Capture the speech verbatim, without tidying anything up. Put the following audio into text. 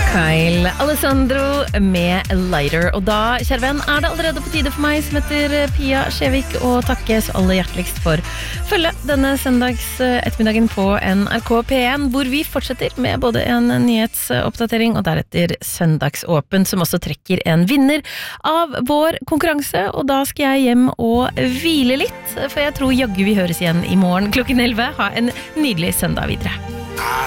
Kyle Alessandro med Lighter. Og da, kjære venn, er det allerede på tide for meg som heter Pia Skjevik å takke så aller hjerteligst for følge denne søndags ettermiddagen på N R K P en, hvor vi fortsetter med både en nyhetsoppdatering og deretter søndagsåpen, som også trekker en vinner av vår konkurranse. Og da skal jeg hjem og hvile litt, for jeg tror jaggu vi høres igjen i morgen klokken elleve. Ha en nydelig søndag videre.